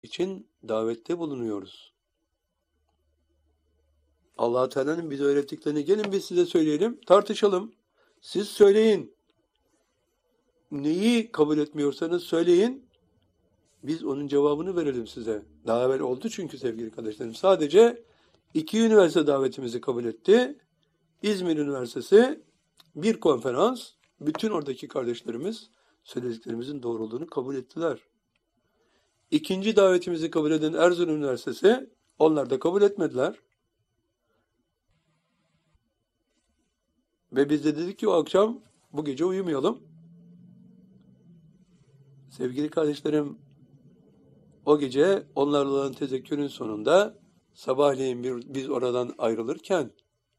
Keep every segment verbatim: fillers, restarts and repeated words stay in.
için davette bulunuyoruz. Allah Teala'nın bize öğrettiklerini gelin biz size söyleyelim, tartışalım. Siz söyleyin. Neyi kabul etmiyorsanız söyleyin. Biz onun cevabını verelim size. Daha evvel oldu çünkü sevgili kardeşlerim. Sadece iki üniversite davetimizi kabul etti. İzmir Üniversitesi bir konferans. Bütün oradaki kardeşlerimiz söylediklerimizin doğruluğunu kabul ettiler. İkinci davetimizi kabul eden Erzurum Üniversitesi, onlar da kabul etmediler. Ve biz de dedik ki o akşam bu gece uyumayalım. Sevgili kardeşlerim, o gece onlarla olan tezekkürün sonunda sabahleyin bir, biz oradan ayrılırken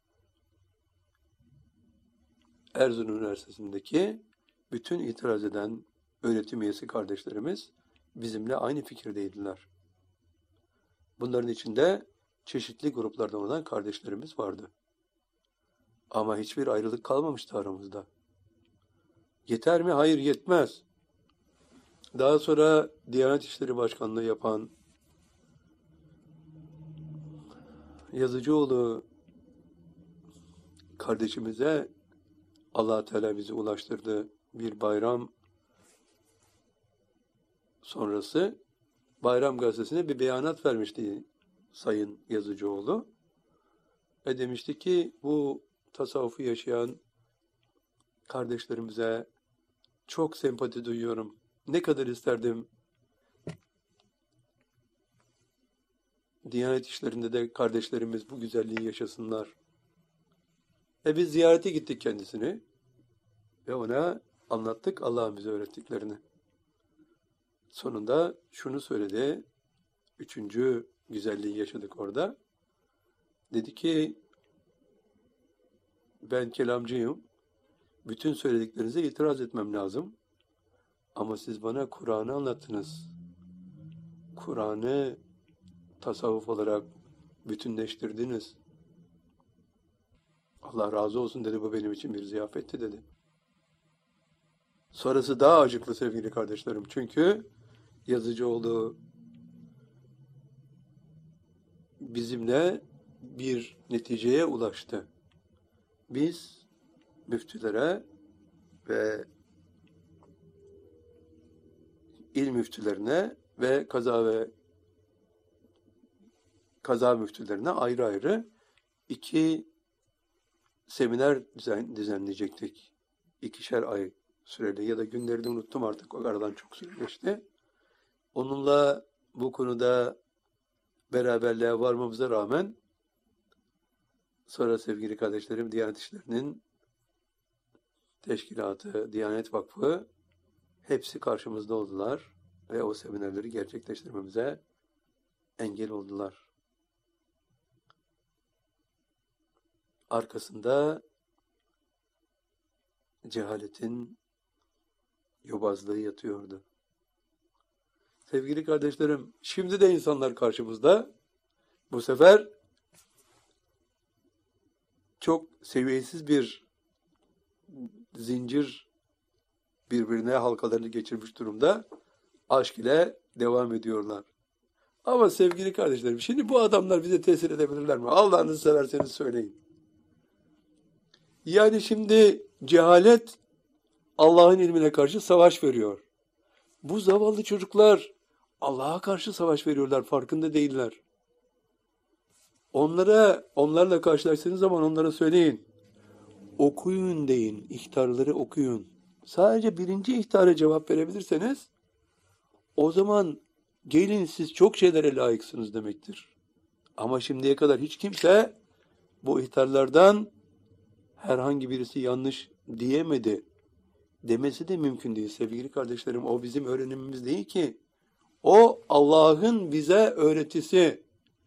Erzurum Üniversitesi'ndeki bütün itiraz eden öğretim üyesi kardeşlerimiz bizimle aynı fikirdeydiler. Bunların içinde çeşitli gruplardan olan kardeşlerimiz vardı. Ama hiçbir ayrılık kalmamıştı aramızda. Yeter mi? Hayır, yetmez. Daha sonra Diyanet İşleri Başkanlığı yapan Yazıcıoğlu kardeşimize Allah Teala bizi ulaştırdı. Bir bayram sonrası Bayram Gazetesi'ne bir beyanat vermişti Sayın Yazıcıoğlu. Ve demişti ki bu tasavvufu yaşayan kardeşlerimize çok sempati duyuyorum. Ne kadar isterdim Diyanet işlerinde de kardeşlerimiz bu güzelliği yaşasınlar. E biz ziyarete gittik kendisini ve ona anlattık Allah'ın bize öğrettiklerini. Sonunda şunu söyledi, üçüncü güzelliği yaşadık orada. Dedi ki, ben kelamcıyım, bütün söylediklerinize itiraz etmem lazım. Ama siz bana Kur'an'ı anlattınız. Kur'an'ı tasavvuf olarak bütünleştirdiniz. Allah razı olsun dedi, bu benim için bir ziyafetti dedi. Sonrası daha acıklı sevgili kardeşlerim. Çünkü Yazıcıoğlu bizimle bir neticeye ulaştı. Biz müftülere ve il müftülerine ve kaza ve kaza müftülerine ayrı ayrı iki seminer düzen, düzenleyecektik. İkişer ay süreli ya da günlerini unuttum artık, o aradan çok süre geçti. Onunla bu konuda beraberliğe varmamıza rağmen sonra sevgili kardeşlerim Diyanet İşleri'nin teşkilatı, Diyanet Vakfı hepsi karşımızda oldular ve o seminerleri gerçekleştirmemize engel oldular. Arkasında cehaletin yobazlığı yatıyordu. Sevgili kardeşlerim, şimdi de insanlar karşımızda. Bu sefer çok seviyesiz bir zincir birbirine halkalarını geçirmiş durumda. Aşk ile devam ediyorlar. Ama sevgili kardeşlerim, şimdi bu adamlar bize tesir edebilirler mi? Allah'ınızı severseniz söyleyin. Yani şimdi cehalet Allah'ın ilmine karşı savaş veriyor. Bu zavallı çocuklar Allah'a karşı savaş veriyorlar, farkında değiller. Onlara, onlarla karşılaştığınız zaman onlara söyleyin. Okuyun deyin, ihtarları okuyun. Sadece birinci ihtara cevap verebilirseniz, o zaman gelin siz çok şeylere layıksınız demektir. Ama şimdiye kadar hiç kimse bu ihtarlardan herhangi birisi yanlış diyemedi. Demesi de mümkün değil sevgili kardeşlerim. O bizim öğrenimimiz değil ki. O Allah'ın bize öğretisi.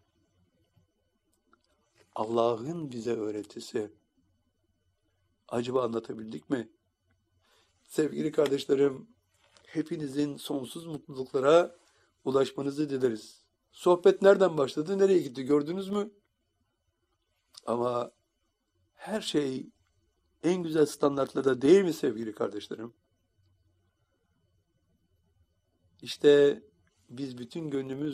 Allah'ın bize öğretisi. Acaba anlatabildik mi? Sevgili kardeşlerim, hepinizin sonsuz mutluluklara ulaşmanızı dileriz. Sohbet nereden başladı, nereye gitti gördünüz mü? Ama her şey en güzel standartlarda değil mi sevgili kardeşlerim? İşte biz bütün gönlümüz